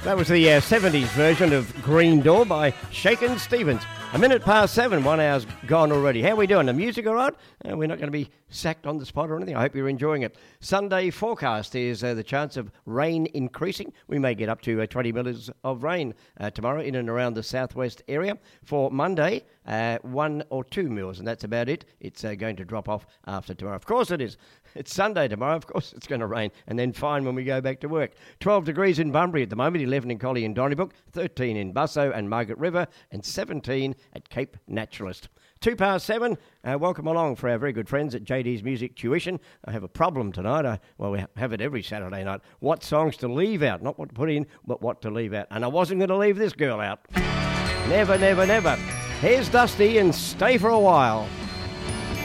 That was the 70s version of Green Door by Shakin' Stevens. 7:01, 1 hour's gone already. How are we doing? The music all right? We're not going to be sacked on the spot or anything. I hope you're enjoying it. Sunday forecast is the chance of rain increasing. We may get up to 20 millimetres of rain tomorrow in and around the southwest area. For Monday, 1 or 2 mils, and that's about it. It's going to drop off after tomorrow. Of course it is. It's Sunday tomorrow. Of course it's going to rain, and then fine when we go back to work. 12 degrees in Bunbury at the moment, 11 in Collie and Donnybrook, 13 in Busso and Margaret River, and 17 at Cape Naturalist. 7:02, welcome along for our very good friends at JD's Music Tuition. I have a problem tonight. We have it every Saturday night. What songs to leave out, not what to put in, but what to leave out. And I wasn't going to leave this girl out. Never, never, never. Here's Dusty and Stay for a While.